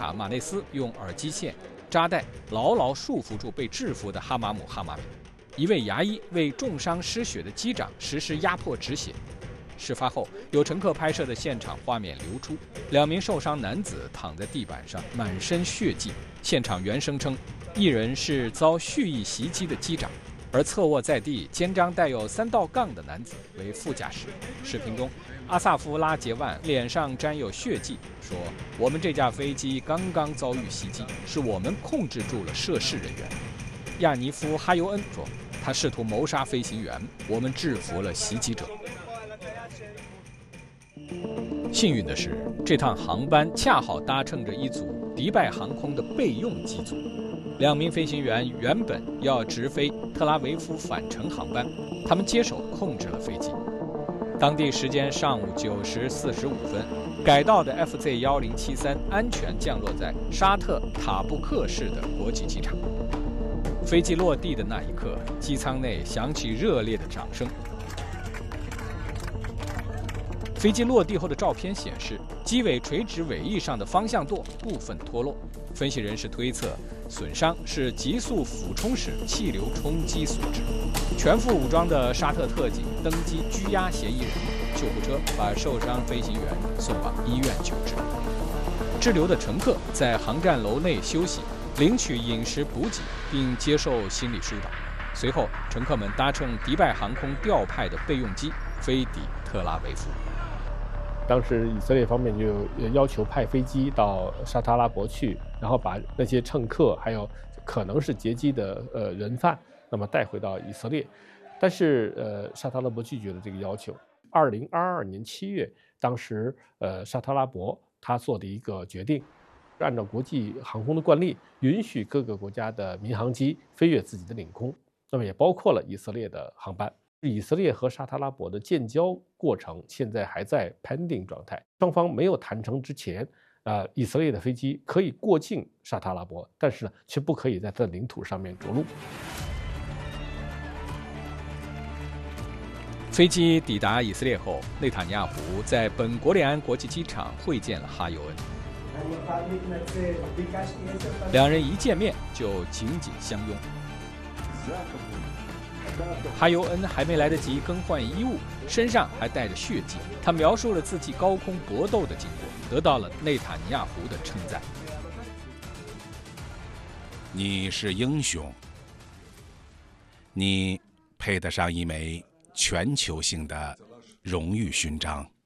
塔马内斯用耳机线、扎带牢牢束缚住被制服的哈马姆·哈马米。一位牙医为重伤失血的机长实施压迫止血。事发后，有乘客拍摄的现场画面流出，2名受伤男子躺在地板上，满身血迹。现场原声称，一人是遭蓄意袭击的机长，而侧卧在地、肩章带有3道杠的男子为副驾驶。视频中，阿萨夫·拉杰万脸上沾有血迹，说：“我们这架飞机刚刚遭遇袭击，是我们控制住了涉事人员。”亚尼夫·哈尤恩说：“他试图谋杀飞行员，我们制服了袭击者。”幸运的是，这趟航班恰好搭乘着一组迪拜航空的备用机组。2名飞行员原本要直飞特拉维夫返程航班，他们接手控制了飞机。当地时间上午9时45分，改道的 FZ1073 安全降落在沙特塔布克市的国际机场。飞机落地的那一刻，机舱内响起热烈的掌声。飞机落地后的照片显示，机尾垂直尾翼上的方向舵部分脱落。分析人士推测，损伤是急速俯冲时气流冲击所致。全副武装的沙特特警登机拘押嫌疑人，救护车把受伤飞行员送往医院救治。滞留的乘客在航站楼内休息，领取饮食补给，并接受心理疏导。随后，乘客们搭乘迪拜航空调派的备用机飞抵特拉维夫。 当时以色列方面就要求派飞机到沙特阿拉伯去，然后把那些乘客还有可能是劫机的人犯，那么带回到以色列。但是沙特阿拉伯拒绝了这个要求。2022年7月，当时沙特阿拉伯他做的一个决定，按照国际航空的惯例，允许各个国家的民航机飞越自己的领空，那么也包括了以色列的航班。以色列和沙特阿拉伯的建交过程现在还在 pending 状态，双方没有谈成之前，以色列的飞机可以过境沙特阿拉伯，但是呢，却不可以在它的领土上面着陆。 飞机抵达以色列后，内塔尼亚胡在本国联安国际机场会见了哈尤恩。2人一见面就紧紧相拥。哈尤恩还没来得及更换衣物，身上还带着血迹。他描述了自己高空搏斗的经过，得到了内塔尼亚胡的称赞。 你是英雄，你配得上一枚全球性的荣誉勋章。